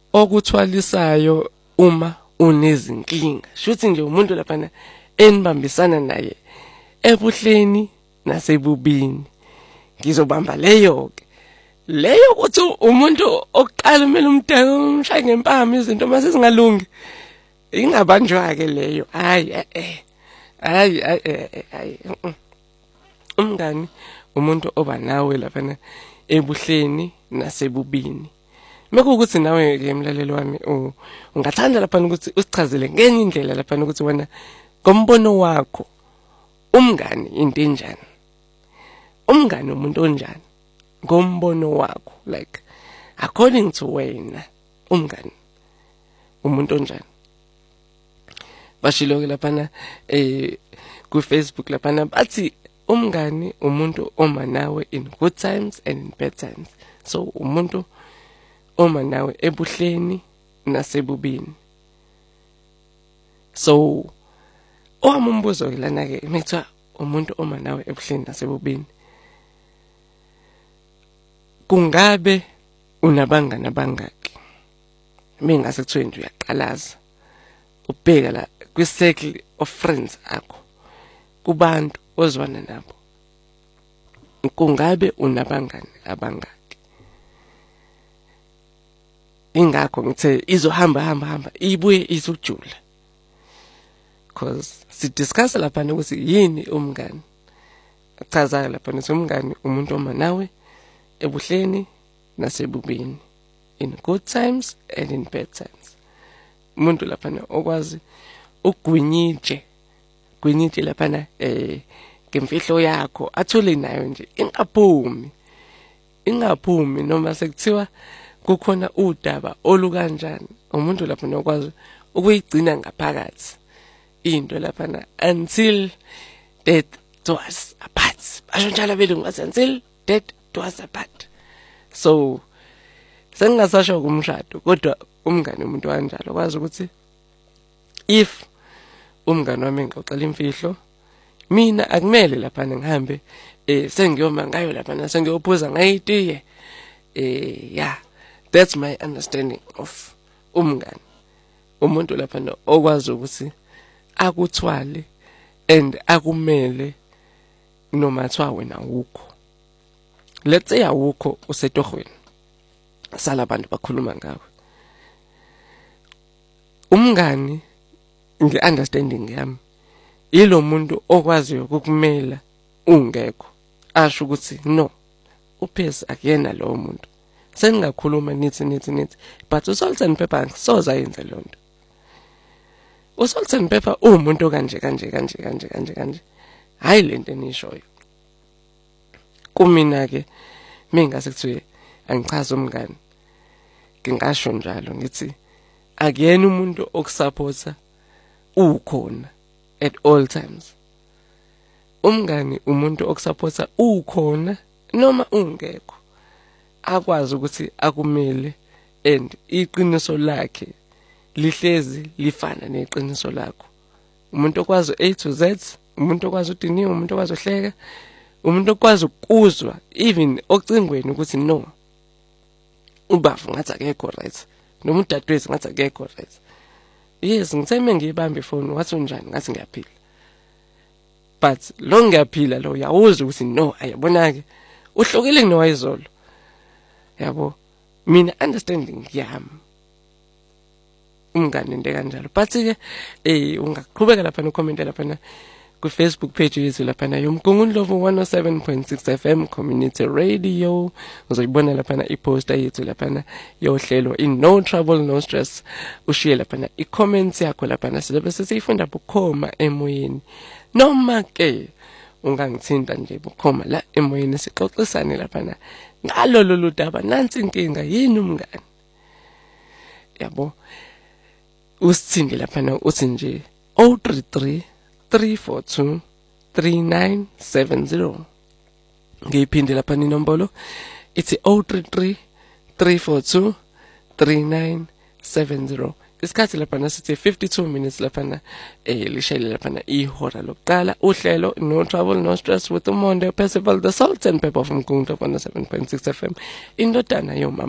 okuthwalisayo uma unezinkinga. Shuthi nje umuntu lapha enibambisana naye ebuhleni nasebubini. Ngizobamba leyo ukuthi umuntu oqala kumele umdaka umshaye ngempama izinto mase zingalungi. Ingabanjwa ke leyo. Hayi. Umngani umuntu oba nawe lapha ebuhleni nasebubini. Mekuwukuthi nawe ke emlalelo wami ungathanda lapha ukuthi usichazele ngenye indlela lapha ukuthi wena ngombono wakho umngani into enjani? Umngani umuntu onjani? Ngombono wakho, like according to wena umngani umuntu onjani? Bashilo ke lapha ku Facebook lapha bathi umngani umuntu oma nawe in good times and in bad times. So umuntu oma nawe ebuhleni nasebubini. So owamumbuzo lana ke metha umuntu oma nawe ebuhleni nasebubini. Kungabe unabangani abangaki? Mengase kuthiwe nje uyaqalaza ubheka la kwi circle of friends akho, kubantu ozwana nabo. Kungabe unabangani abangaki? Ingakho ngithe izohamba ibuye izojula. Because si discuss lapha ukuthi yini umngani. Chaza lapha ukuthi umngani umuntu oma nawe ebuhleni nasebubini, in good times and in bad times. Umuntu lapha okwazi ugwinyije lapha ngemfihlo yakho athole nayo nje ingaphumi noma sekuthiwa kukhona udaba olukanjani. Umuntu lapha nokwazi ukuyigcina ngaphakathi into lapha until death do us apart. Basho njalo belungu bathi until death do us apart. So sengingasasho kumshado kodwa umngane umuntu kanjalo kwazi ukuthi if umngane wami ngixoxela imfihlo mina akumele lapha ngihambe sengiyoma ngayo lapha sengiyophuza ngayitiye. Yeah, that's my understanding of umngane. Umuntu lapha okwazi ukuthi akuthwale and akumele noma thiwa wena ukho. Let's say awukho usetohweni sala abantu bakhuluma ngawe. Umngani ngeunderstanding yami yilo muntu okwazi ukukumela ungekho, asho ukuthi no uphezi akuyena lo muntu. Seningakhuluma nithi but uSalt and Pepper soza yenza lonto. uSalt and Pepper umuntu kanje hayi lento enishoyo. Kumina ke mengase kuthiwe angichaza umngani ngingasho njalo ngithi akuyena umuntu okusupporta ukhona at all times. Umngani umuntu okusupporta ukhona noma ungekho, akwazi ukuthi akumele and iqiniso lakhe lihlezi lifana neqiniso lakho. Umuntu okwazi A to Z, umuntu okwazi udiniwe, umuntu okwazi uhleka, umuntu okwazi ukuzwa even ocingweni ukuthi no ubafu ngathi akekho right noma udadewethu ngathi akekho right. Yes, ngitheme ngiyibambe ifoni wathi unjani ngathi ngiyaphila, but lo ngiyaphila lo uyawuzwa ukuthi no ayabona ke uhlokile kunowayizolo. Yabo mina understanding yami umngane into kanjalo. But ke ungaqhubeka lapha no comment lapha ku Facebook page yethu lapha yomgungundlovu 107.6 FM Community Radio. Uzoyibona lapha iposter yethu lapha yohlelo in no trouble no stress. Ushiye lapha i-comment yakho lapha sizobe sesifunda bukhoma emoyeni. Noma ke ungangithinta nje bukhoma la emoyeni sixoxisane lapha ngalo lolu daba. Nansi inkinga yini umngane. Yabo usithinde lapha uthi nje 033 342 3970. Ngiyiphinde lapha inombolo ithi 033 342 3970. Isikhathi lapha sithi 52 minutes lapha lishayile lapha ihora lokuqala uhlelo no trouble no stress with uMonde Percival the Salt and Pepper from Mgungundlovu 107.6 FM indodana yomama.